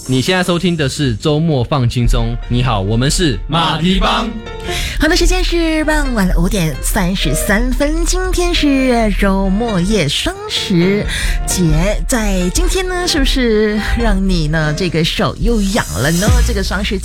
你现在收听的是周末放轻松。你好，我们是马蹄帮。 好的，时间是傍晚5点33分。今天是周末夜双十节，在今天呢，是不是让你呢这个手又痒了呢？这个双十节